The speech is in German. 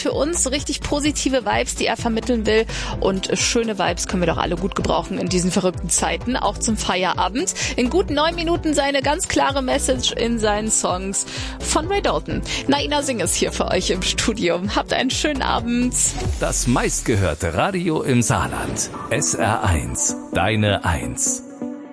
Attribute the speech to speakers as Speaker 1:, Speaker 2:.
Speaker 1: für uns richtig positive Vibes, die er vermitteln will. Und schöne Vibes können wir doch alle gut gebrauchen in diesen verrückten Zeiten, auch zum Feierabend. In gut 9 Minuten seine ganz klare Message in seinen Songs von Ray Dalton. Naina Singh ist hier für euch im Studio. Habt einen schönen Abend.
Speaker 2: Das meistgehörte Radio im Saarland. SR1, deine 1.